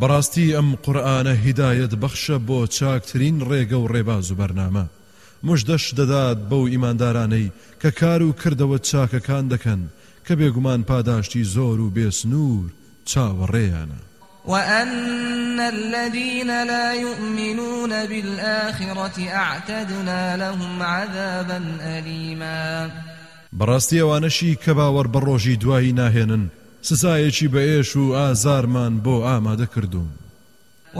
بەڕاستی ئەم قورئانە هیدایەت بەخشە بۆ چاکترین ڕێگە و ڕێباز و بەرنامە مژدەش دەدات بەو ئیماندارانەی کە کار و کردەوە چاکەکان دەکەن کە بێگومان پاداشتی زۆر و بێسنوور چاوەڕێیانە وأن الذين لا يؤمنون بالآخرة أعتدنا لهم عذابا أليما بەڕاستی ئەوانەشی کە باوەڕ بە ڕۆژی دوایی ناهێنن سزایەکی بە ئێش و ئازارمان بۆ ئامادە کردوون